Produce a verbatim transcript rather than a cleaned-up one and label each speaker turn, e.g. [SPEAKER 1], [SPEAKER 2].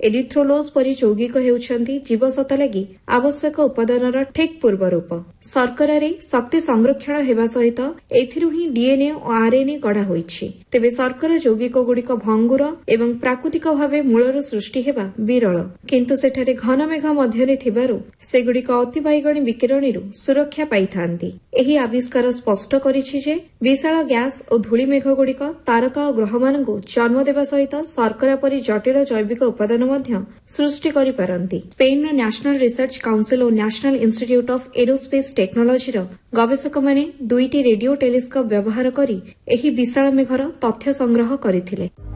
[SPEAKER 1] एरिथ्रोलोज परि यौगिक हेउछन्ति जीवसत्ता लागि आवश्यक उपादानर ठीक पूर्व रूप। शर्करारे शक्ति संरक्षण हेबा सहित एथिरु ही डीएनए और आरएनए गढ़ा होइछि। तेबे शर्करा यौगिक गुड़िक भंगुर एवं प्राकृतिक भावे मूलर सृष्टि हेबा विरल, किंतु सेठारे घन मेघ मध्यरे थिबारु सेगुड़िक अतिबाइगणी विकिरणीरु सुरक्षा पाइथांती। एही आविष्कार स्पष्ट करिछि जे विशाल ग्यास और धूली मेघ गुड़िक तारका और ग्रहमानंकु जन्म देबा सहित शर्करा परि जटिल जैविक उपादान मध्य सृष्टि करि पारंती। स्पेन नेशनल रिसर्च काउंसिल और national institute of aerospace technology गवेषक माने दुईटी रेडियो टेलीस्कोप व्यवहार करी एही विशाल मेघर तथ्य संग्रह करथिले।